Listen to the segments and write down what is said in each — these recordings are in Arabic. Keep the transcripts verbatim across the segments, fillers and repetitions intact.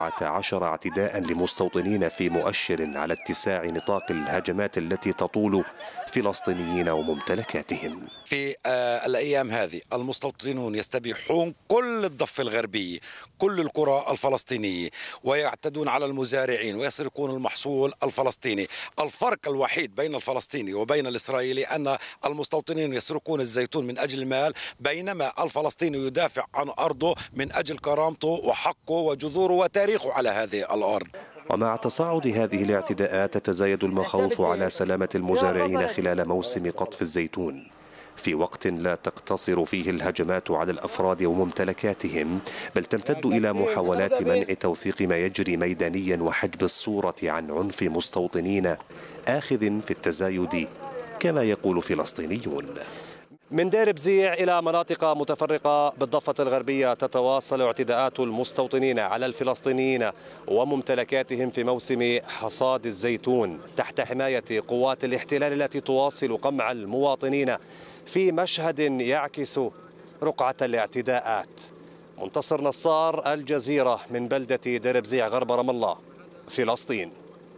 عشر اعتداء لمستوطنين في مؤشر على اتساع نطاق الهجمات التي تطول فلسطينيين وممتلكاتهم. في الأيام هذه المستوطنون يستبيحون كل الضفة الغربية، كل القرى الفلسطينية، ويعتدون على المزارعين ويسرقون المحصول الفلسطيني. الفرق الوحيد بين الفلسطيني وبين الإسرائيلي أن المستوطنين يسرقون الزيتون من أجل المال، بينما الفلسطيني يدافع عن أرضه من أجل كرامته وحقه وجذوره وتاريخه على هذه الأرض. ومع تصاعد هذه الاعتداءات تتزايد المخاوف على سلامة المزارعين خلال موسم قطف الزيتون، في وقت لا تقتصر فيه الهجمات على الأفراد وممتلكاتهم، بل تمتد إلى محاولات منع توثيق ما يجري ميدانيا وحجب الصورة عن عنف مستوطنين آخذ في التزايد كما يقول فلسطينيون. من دير بزيع إلى مناطق متفرقة بالضفة الغربية تتواصل اعتداءات المستوطنين على الفلسطينيين وممتلكاتهم في موسم حصاد الزيتون تحت حماية قوات الاحتلال التي تواصل قمع المواطنين في مشهد يعكس رقعة الاعتداءات. منتصر نصار، الجزيرة، من بلدة دير بزيع غرب رام الله، فلسطين.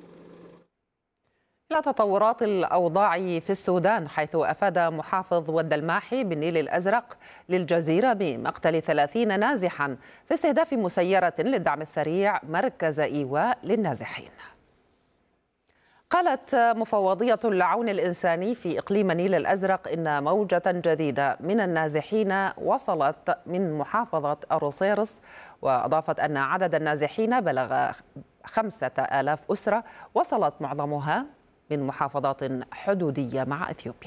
إلى تطورات الأوضاع في السودان، حيث أفاد محافظ ود الماحي بالنيل الأزرق للجزيرة بمقتل ثلاثين نازحا في استهداف مسيرة للدعم السريع مركز إيواء للنازحين. قالت مفوضية العون الإنساني في إقليم النيل الأزرق إن موجة جديدة من النازحين وصلت من محافظة الروسيرس، وأضافت أن عدد النازحين بلغ خمسة آلاف أسرة، وصلت معظمها من محافظات حدودية مع إثيوبيا.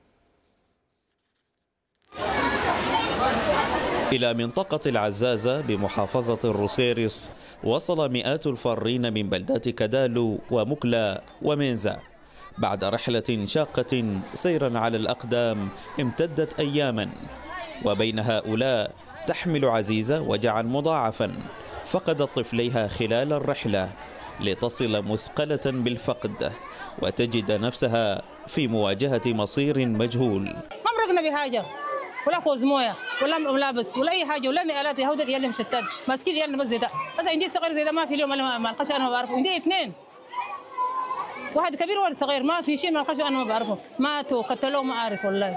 إلى منطقة العزازة بمحافظة الروسيرس وصل مئات الفارين من بلدات كدالو ومكلا ومينزا بعد رحلة شاقة سيرا على الأقدام امتدت أياما، وبين هؤلاء تحمل عزيزة وجعا مضاعفا فقدت طفليها خلال الرحلة لتصل مثقلة بالفقد وتجد نفسها في مواجهة مصير مجهول. ما مرقنا بحاجة ولا خوذ مويه ولا ملابس ولا اي حاجه ولا نقالات يهود يلي مشتت ماسكين يلي بس زي ده. بس عندي صغير زي ده ما في اليوم انا ما القش انا ما بعرفه. عندي اثنين، واحد كبير وواحد صغير، ما في شيء ما القش انا ما بعرفه. ماتوا قتلوه ما اعرف والله.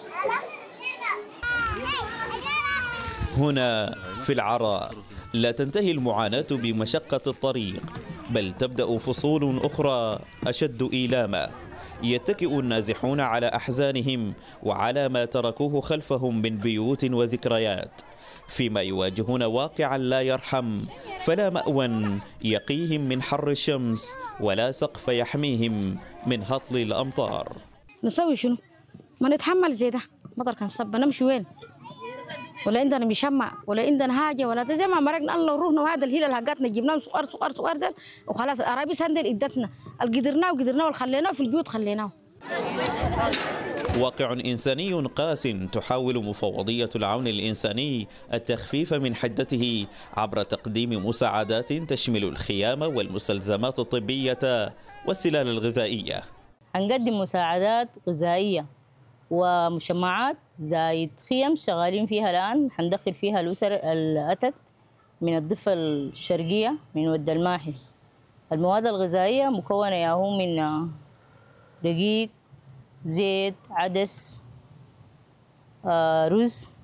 هنا في العراء لا تنتهي المعاناة بمشقة الطريق، بل تبدأ فصول أخرى أشد إيلاما. يتكئ النازحون على أحزانهم وعلى ما تركوه خلفهم من بيوت وذكريات، فيما يواجهون واقعا لا يرحم، فلا مأوى يقيهم من حر الشمس ولا سقف يحميهم من هطل الأمطار. نسوي شنو؟ ما نتحمل زي ده، مطر كان صب نمشي وين؟ ولا عندنا مشمع ولا عندنا حاجه ولا زي ما مرقنا الله وروحنا، وهذا الهيل اللي حقتنا جبناه صغار صغار صغار ده وخلاص. عربي سندل ادتنا القدرناه وقدرناه وخليناه في البيوت خليناه. واقع إنساني قاس تحاول مفوضية العون الإنساني التخفيف من حدته عبر تقديم مساعدات تشمل الخيام والمستلزمات الطبية والسلال الغذائية. هنقدم مساعدات غذائية ومشمعات زايد خيم شغالين فيها الآن، حندخل فيها الأسر الأتت من الضفة الشرقية من ود الماحي. المواد الغذائية مكونة ياهو من دقيق، زيت، عدس، آه، رز.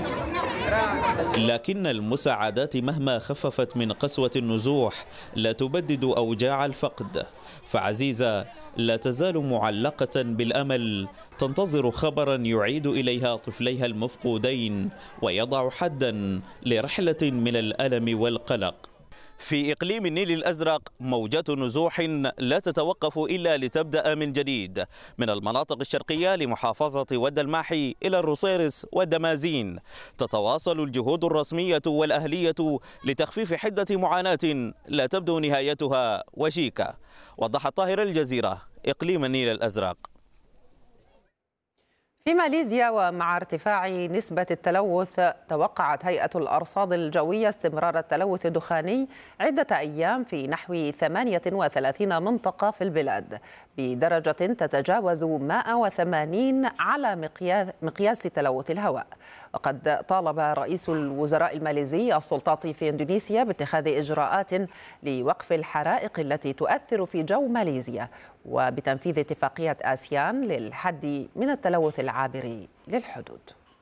لكن المساعدات مهما خففت من قسوة النزوح لا تبدد أوجاع الفقد، فعزيزة لا تزال معلقة بالأمل تنتظر خبرا يعيد إليها طفليها المفقودين ويضع حدا لرحلة من الألم والقلق. في إقليم النيل الأزرق موجات نزوح لا تتوقف إلا لتبدأ من جديد، من المناطق الشرقية لمحافظة ود الماحي إلى الروسيرس والدمازين. تتواصل الجهود الرسمية والأهلية لتخفيف حدة معاناة لا تبدو نهايتها وشيكة. وضح طاهر، الجزيرة، إقليم النيل الأزرق. في ماليزيا ومع ارتفاع نسبة التلوث توقعت هيئة الأرصاد الجوية استمرار التلوث الدخاني عدة أيام في نحو ثمانية وثلاثين منطقة في البلاد بدرجة تتجاوز مئة وثمانين على مقياس, مقياس تلوث الهواء. وقد طالب رئيس الوزراء الماليزي السلطات في إندونيسيا باتخاذ إجراءات لوقف الحرائق التي تؤثر في جو ماليزيا وبتنفيذ اتفاقية آسيان للحد من التلوث العابر للحدود.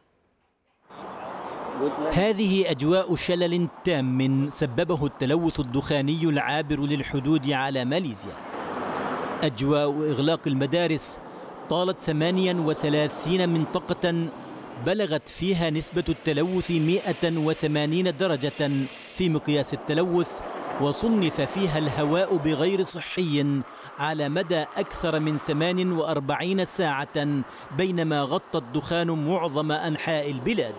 هذه أجواء شلل تام سببه التلوث الدخاني العابر للحدود على ماليزيا. أجواء إغلاق المدارس طالت ثمانية وثلاثين منطقة بلغت فيها نسبة التلوث مئة وثمانين درجة في مقياس التلوث، وصنف فيها الهواء بغير صحي على مدى أكثر من ثمان وأربعين ساعة بينما غطى الدخان معظم أنحاء البلاد.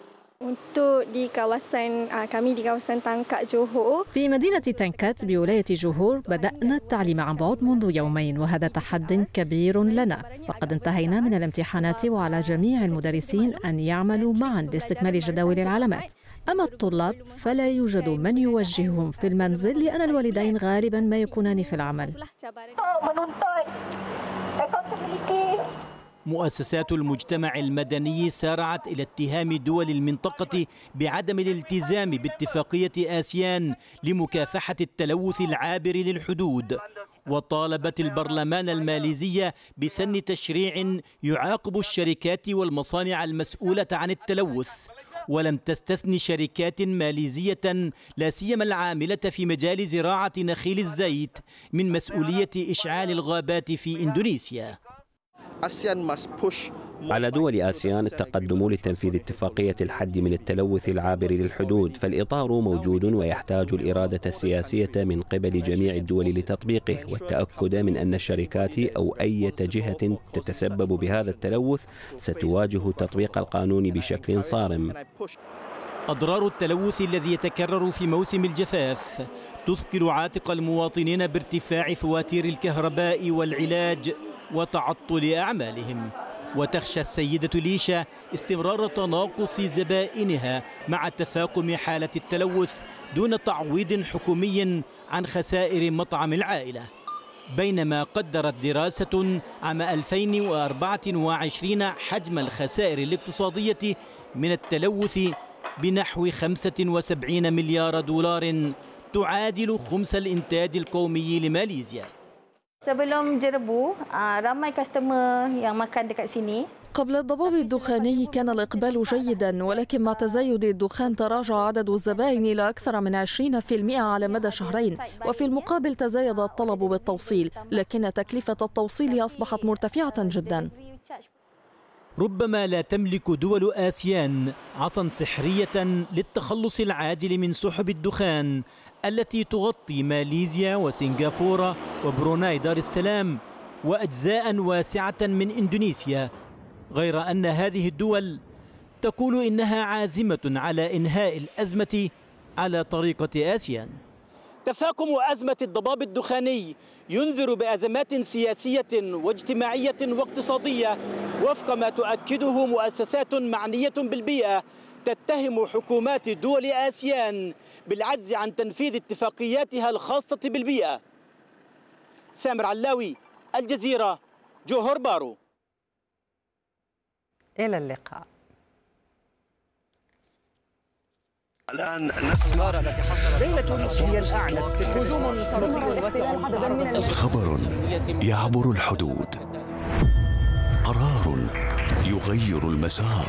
في مدينة تانكات بولاية جوهور بدأنا التعليم عن بعد منذ يومين، وهذا تحد كبير لنا، وقد انتهينا من الامتحانات وعلى جميع المدرسين أن يعملوا معا لاستكمال جداول العلامات. أما الطلاب فلا يوجد من يوجههم في المنزل لأن الوالدين غالبا ما يكونان في العمل. مؤسسات المجتمع المدني سارعت إلى اتهام دول المنطقة بعدم الالتزام باتفاقية آسيان لمكافحة التلوث العابر للحدود، وطالبت البرلمان الماليزي بسن تشريع يعاقب الشركات والمصانع المسؤولة عن التلوث، ولم تستثن شركات ماليزية لا سيما العاملة في مجال زراعة نخيل الزيت من مسؤولية إشعال الغابات في إندونيسيا. على دول آسيان التقدم لتنفيذ اتفاقية الحد من التلوث العابر للحدود، فالإطار موجود ويحتاج الإرادة السياسية من قبل جميع الدول لتطبيقه، والتأكد من أن الشركات أو أي جهة تتسبب بهذا التلوث ستواجه تطبيق القانون بشكل صارم. أضرار التلوث الذي يتكرر في موسم الجفاف تثقل عاتق المواطنين بارتفاع فواتير الكهرباء والعلاج وتعطل أعمالهم، وتخشى السيدة ليشا استمرار تناقص زبائنها مع تفاقم حالة التلوث دون تعويض حكومي عن خسائر مطعم العائلة، بينما قدرت دراسة عام ألفين وأربعة وعشرين حجم الخسائر الاقتصادية من التلوث بنحو خمسة وسبعين مليار دولار، تعادل خمس الإنتاج القومي لماليزيا. قبل الضباب الدخاني كان الإقبال جيدا، ولكن مع تزايد الدخان تراجع عدد الزبائن إلى أكثر من عشرين بالمئة على مدى شهرين، وفي المقابل تزايد الطلب بالتوصيل، لكن تكلفة التوصيل أصبحت مرتفعة جدا. ربما لا تملك دول آسيان عصا سحرية للتخلص العاجل من سحب الدخان التي تغطي ماليزيا وسنغافورة وبروناي دار السلام وأجزاء واسعة من إندونيسيا، غير أن هذه الدول تقول إنها عازمة على إنهاء الأزمة على طريقة آسيان. تفاقم أزمة الضباب الدخاني ينذر بأزمات سياسية واجتماعية واقتصادية وفق ما تؤكده مؤسسات معنية بالبيئة تتهم حكومات دول آسيان بالعجز عن تنفيذ اتفاقياتها الخاصة بالبيئة. سامر علاوي، الجزيرة، جوهر بارو. إلى اللقاء. الآن نسمع ليلة هي الأعنف هجوم صاروخي واسع. خبر يعبر الحدود، قرار يغير المسار،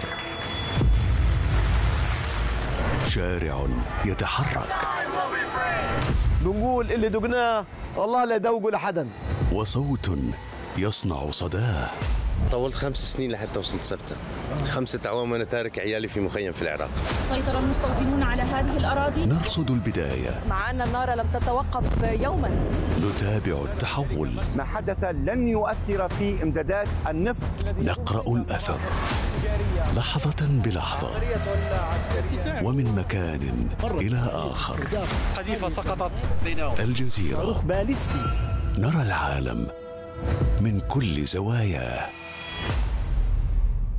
شارع يتحرك. بنقول اللي دقناه والله لا يدوقوا لحدا، وصوت يصنع صداه. طولت خمس سنين لحتى وصلت سبتة، خمسة أعوام وأنا تارك عيالي في مخيم في العراق. سيطر المستوطنون على هذه الأراضي. نرصد البداية مع أن النار لم تتوقف يوما. نتابع التحول. ما حدث لن يؤثر في إمدادات النفط. نقرأ الأثر لحظة بلحظة ومن مكان إلى آخر. قذيفة سقطت. الجزيرة، صاروخ باليستي. نرى العالم من كل زواياه.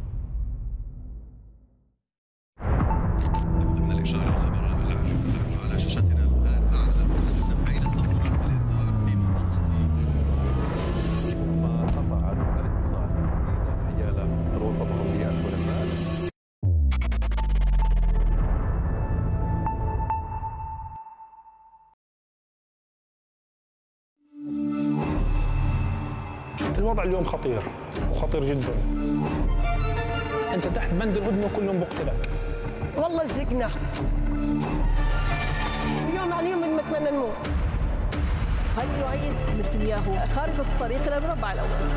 الوضع اليوم خطير وخطير جدا. انت تحت بند الهدنه كل يوم بقتلك. والله زقنا يوم عن يوم نتمنى نموت. هل يعيد نتنياهو خارطة الطريق إلى المربع الأول؟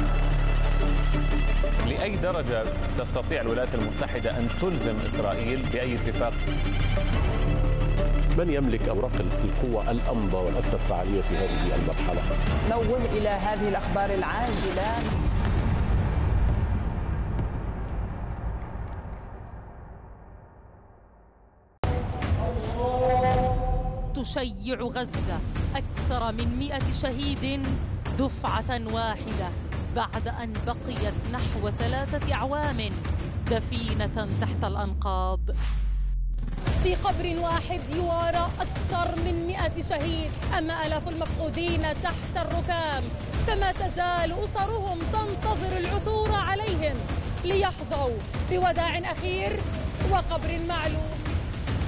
لأي درجة تستطيع الولايات المتحدة أن تلزم إسرائيل بأي اتفاق؟ من يملك أوراق القوة الأمضى والأكثر فعالية في هذه المرحلة؟ نوه إلى هذه الأخبار العاجلة. تشيع غزة أكثر من مئة شهيد دفعة واحدة بعد أن بقيت نحو ثلاثة أعوام دفينة تحت الأنقاض. في قبر واحد يوارى أكثر من مئة شهيد، أما آلاف المفقودين تحت الركام، فما تزال أسرهم تنتظر العثور عليهم ليحظوا بوداع أخير وقبر معلوم.